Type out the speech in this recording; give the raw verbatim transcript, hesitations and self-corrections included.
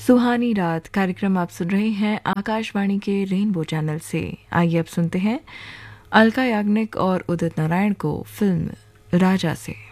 सुहानी रात कार्यक्रम आप सुन रहे हैं आकाशवाणी के रेनबो चैनल से। आइए अब सुनते हैं अलका याग्निक और उदित नारायण को फिल्म राजा से।